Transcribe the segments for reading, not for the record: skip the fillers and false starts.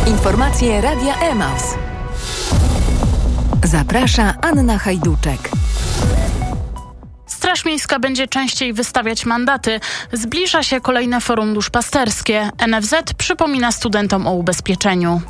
Informacje Radia Emaus. Zaprasza Anna Hajduczek. Straż Miejska będzie częściej wystawiać mandaty. Zbliża się kolejne forum duszpasterskie. NFZ przypomina studentom o ubezpieczeniu.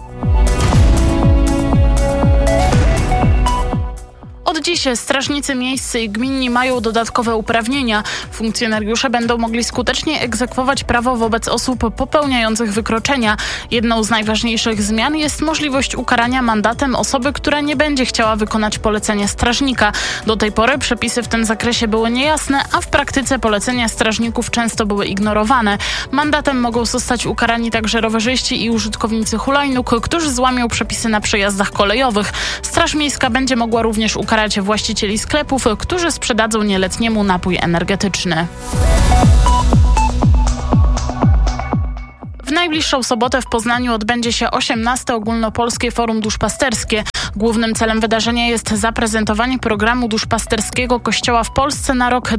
Od dziś strażnicy miejscy i gminni mają dodatkowe uprawnienia. Funkcjonariusze będą mogli skutecznie egzekwować prawo wobec osób popełniających wykroczenia. Jedną z najważniejszych zmian jest możliwość ukarania mandatem osoby, która nie będzie chciała wykonać polecenia strażnika. Do tej pory przepisy w tym zakresie były niejasne, a w praktyce polecenia strażników często były ignorowane. Mandatem mogą zostać ukarani także rowerzyści i użytkownicy hulajnóg, którzy złamią przepisy na przejazdach kolejowych. Straż Miejska będzie mogła również ukarać właścicieli sklepów, którzy sprzedadzą nieletniemu napój energetyczny. W najbliższą sobotę w Poznaniu odbędzie się 18. Ogólnopolskie Forum Duszpasterskie. Głównym celem wydarzenia jest zaprezentowanie programu duszpasterskiego Kościoła w Polsce na rok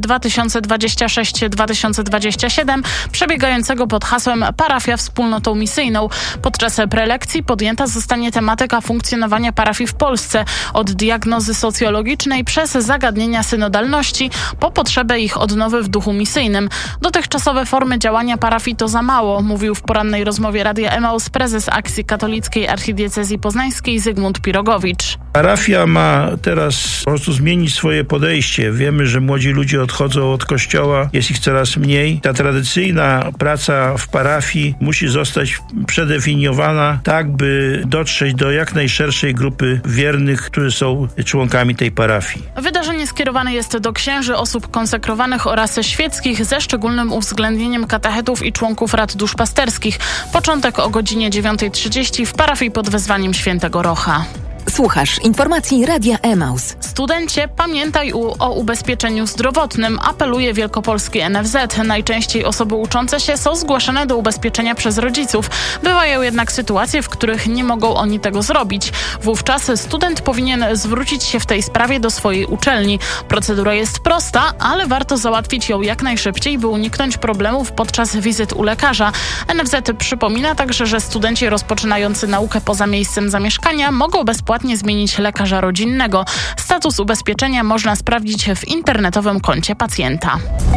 2026-2027, przebiegającego pod hasłem Parafia wspólnotą misyjną. Podczas prelekcji podjęta zostanie tematyka funkcjonowania parafii w Polsce, od diagnozy socjologicznej przez zagadnienia synodalności, po potrzebę ich odnowy w duchu misyjnym. Dotychczasowe formy działania parafii to za mało, mówił w porannej rozmowie Radia Emaus prezes Akcji Katolickiej Archidiecezji Poznańskiej Zygmunt Pirogowicz. Parafia ma teraz po prostu zmienić swoje podejście. Wiemy, że młodzi ludzie odchodzą od kościoła, jest ich coraz mniej. Ta tradycyjna praca w parafii musi zostać przedefiniowana tak, by dotrzeć do jak najszerszej grupy wiernych, którzy są członkami tej parafii. Wydarzenie skierowane jest do księży, osób konsekrowanych oraz świeckich, ze szczególnym uwzględnieniem katechetów i członków rad duszpasterskich. Początek o godzinie 9:30 w parafii pod wezwaniem świętego Rocha. Słuchasz informacji Radia Emaus. Studencie, pamiętaj o ubezpieczeniu zdrowotnym, apeluje wielkopolski NFZ. Najczęściej osoby uczące się są zgłaszane do ubezpieczenia przez rodziców. Bywają jednak sytuacje, w których nie mogą oni tego zrobić. Wówczas student powinien zwrócić się w tej sprawie do swojej uczelni. Procedura jest prosta, ale warto załatwić ją jak najszybciej, by uniknąć problemów podczas wizyt u lekarza. NFZ przypomina także, że studenci rozpoczynający naukę poza miejscem zamieszkania mogą bezpłatnie zmienić lekarza rodzinnego. Status ubezpieczenia można sprawdzić w internetowym koncie pacjenta.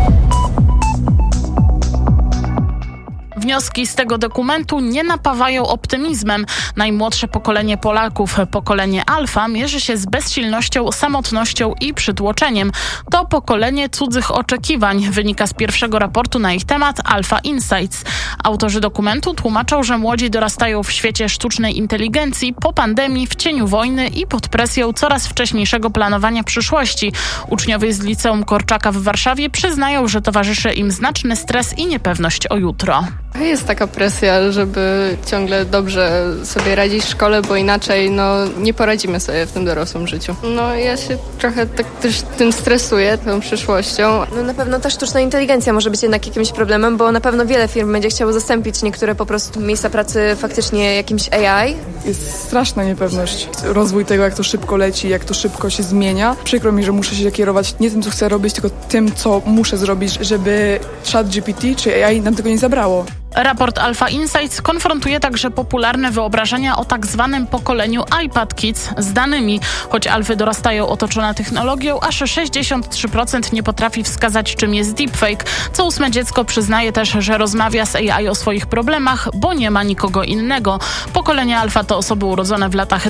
Wnioski z tego dokumentu nie napawają optymizmem. Najmłodsze pokolenie Polaków, pokolenie Alfa, mierzy się z bezsilnością, samotnością i przytłoczeniem. To pokolenie cudzych oczekiwań, wynika z pierwszego raportu na ich temat Alpha Insights. Autorzy dokumentu tłumaczą, że młodzi dorastają w świecie sztucznej inteligencji, po pandemii, w cieniu wojny i pod presją coraz wcześniejszego planowania przyszłości. Uczniowie z liceum Korczaka w Warszawie przyznają, że towarzyszy im znaczny stres i niepewność o jutro. Jest taka presja, żeby ciągle dobrze sobie radzić w szkole, bo inaczej nie poradzimy sobie w tym dorosłym życiu. Ja się trochę tak też tym stresuję, tą przyszłością. Na pewno ta sztuczna inteligencja może być jednak jakimś problemem, bo na pewno wiele firm będzie chciało zastąpić niektóre po prostu miejsca pracy faktycznie jakimś AI. Jest straszna niepewność. Rozwój tego, jak to szybko leci, jak to szybko się zmienia. Przykro mi, że muszę się kierować nie tym, co chcę robić, tylko tym, co muszę zrobić, żeby ChatGPT czy AI nam tego nie zabrało. Raport Alpha Insights konfrontuje także popularne wyobrażenia o tak zwanym pokoleniu iPad Kids z danymi. Choć alfy dorastają otoczone technologią, aż 63% nie potrafi wskazać, czym jest deepfake. Co 8 dziecko przyznaje też, że rozmawia z AI o swoich problemach, bo nie ma nikogo innego. Pokolenie Alfa to osoby urodzone w latach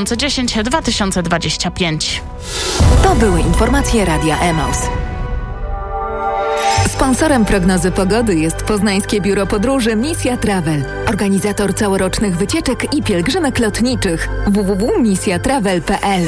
2010-2025. To były informacje Radia Emaus. Sponsorem prognozy pogody jest Poznańskie Biuro Podróży Misja Travel, organizator całorocznych wycieczek i pielgrzymek lotniczych. www.misjatravel.pl.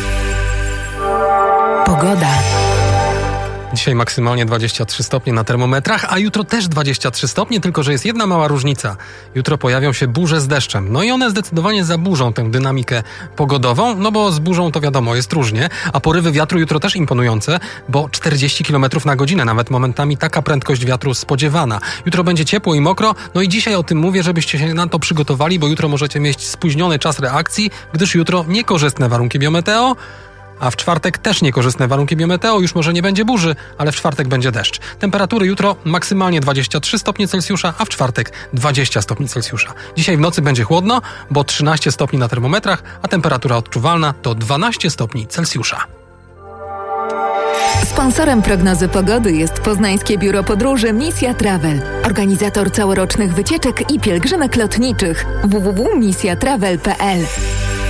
Pogoda. Dzisiaj maksymalnie 23 stopnie na termometrach, a jutro też 23 stopnie, tylko że jest jedna mała różnica. Jutro pojawią się burze z deszczem. I one zdecydowanie zaburzą tę dynamikę pogodową, bo z burzą to wiadomo, jest różnie, a porywy wiatru jutro też imponujące, bo 40 km na godzinę, nawet momentami taka prędkość wiatru spodziewana. Jutro będzie ciepło i mokro, i dzisiaj o tym mówię, żebyście się na to przygotowali, bo jutro możecie mieć spóźniony czas reakcji, gdyż jutro niekorzystne warunki biometeo. a w czwartek też niekorzystne warunki biometeo. Już może nie będzie burzy, ale w czwartek będzie deszcz. Temperatury jutro maksymalnie 23 stopnie Celsjusza, a w czwartek 20 stopni Celsjusza. Dzisiaj w nocy będzie chłodno, bo 13 stopni na termometrach, a temperatura odczuwalna to 12 stopni Celsjusza. Sponsorem prognozy pogody jest Poznańskie Biuro Podróży Misja Travel, organizator całorocznych wycieczek i pielgrzymek lotniczych www.misjatravel.pl.